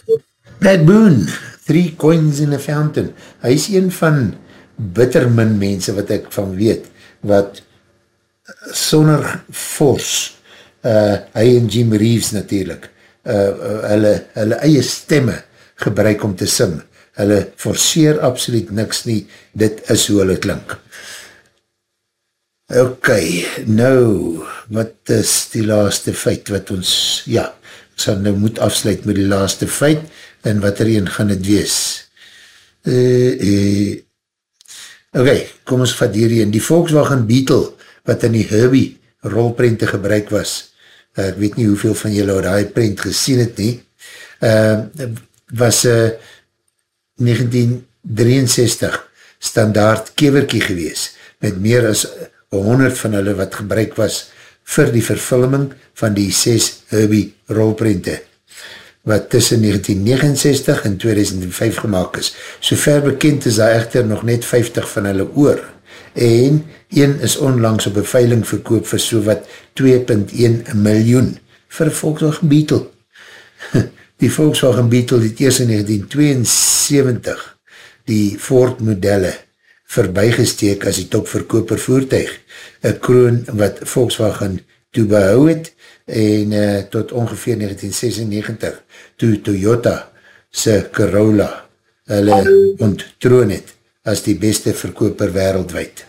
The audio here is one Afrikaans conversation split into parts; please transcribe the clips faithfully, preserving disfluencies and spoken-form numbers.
Brad Boone, Three Coins in a Fountain. Hy is een van bittermin mense wat ek van weet, wat sonder force, uh, hy en Jim Reeves natuurlijk, uh, uh, hulle, hulle eie stemme gebruik om te sing. Hulle forceer absoluut niks nie, dit is hoe hulle klink. Ok, nou, wat is die laaste feit wat ons, ja, ek sal nou moet afsluit met die laaste feit, en wat er een gaan het wees. Uh, uh, ok, kom ons vat hierin. Die Volkswagen Beetle, wat in die Herbie rolprente gebruik was, uh, ek weet nie hoeveel van julle al die prent gesien het nie, uh, was uh, negentien drieënzestig standaard kewerkie gewees, met meer as honderd van hulle wat gebruik was vir die vervulling van die ses Herbie rolprente, wat tussen negentien negenenzestig en tweeduisend vyf gemaakt is. So ver bekend is daar echter nog net vyftig van hulle oor, en een is onlangs op 'n veiling verkoop vir so wat twee komma een miljoen vir Volkswagen Beetle. Die Volkswagen Beetle het eers in negentien tweeënsewentig die Ford modelle verbygesteek as die topverkoper voertuig, 'n kroon wat Volkswagen toe behou het, en uh, tot ongeveer negentien sesennegentig, toe Toyota se Corolla hulle onttroon het as die beste verkoper wêreldwyd.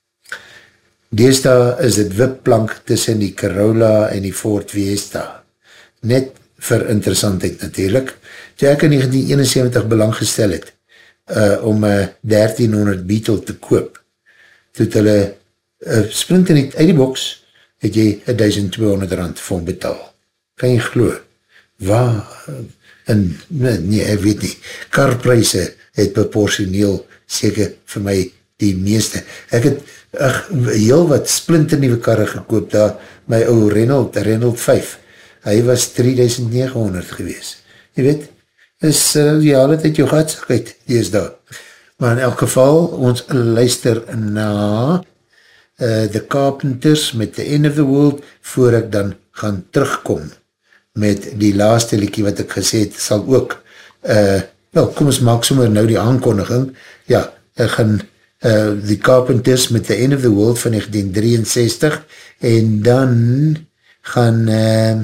Deesdae is dit wipplank tussen die Corolla en die Ford Fiesta. Net vir interessantheid natuurlijk. Toe ek in negentien eenensewentig belang gestel het, uh, om uh, dertienhonderd Beetle te koop, toe het hulle uh, sprint in die, uit die box, het jy duisend tweehonderd rand vir hom betaal. Kan jy glo? Waar? En, nee, ek weet nie. Karpryse het proportioneel seker vir my die meeste. Ek het ach, heel wat splinternieuwe karre gekoop daar, my ou Renault, Renault vyf. Hy was drie duisend negenhonderd gewees. Jy weet, is uh, die hele tijd jou gaatsigheid, die is daar. Maar in elk geval, ons luister na uh, The Carpenters met The End of the World, voor ek dan gaan terugkom met die laaste liedjie wat ek gesê het, sal ook, uh, wel, kom ons maak sommer nou die aankondiging, ja, ek gaan uh, The Carpenters met The End of the World van negentien drieënzestig, en dan gaan uh,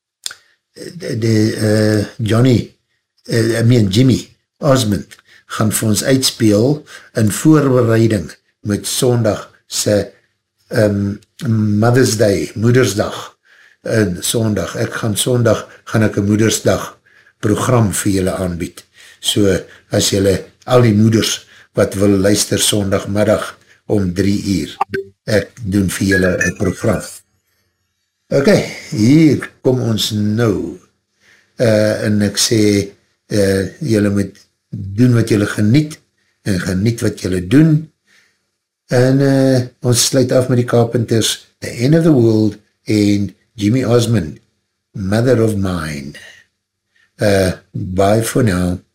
de uh, Johnny, uh, I mean Jimmy Osmond, gaan vir ons uitspeel in voorbereiding met Sondag se um, Mother's Day, Moedersdag, in Sondag. Ek gaan Sondag, gaan ek een Moedersdag program vir julle aanbied. So, as julle, al die moeders wat wil luister Sondagmiddag om drie uur, ek doen vir julle een program. Ok, hier kom ons nou, uh, en ek sê, uh, julle moet doen wat julle geniet, en geniet wat julle doen, en uh, ons sluit af met die Carpenters, The End of the World, en Jimmy Osmond, Mother of Mine. Uh, bye for now.